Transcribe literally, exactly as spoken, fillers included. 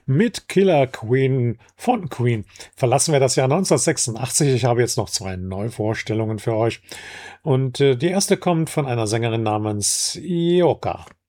Mit Killer Queen von Queen verlassen wir das Jahr neunzehnhundertsechsundachtzig. Ich habe jetzt noch zwei Neuvorstellungen für euch. Und äh, die erste kommt von einer Sängerin namens Ioka.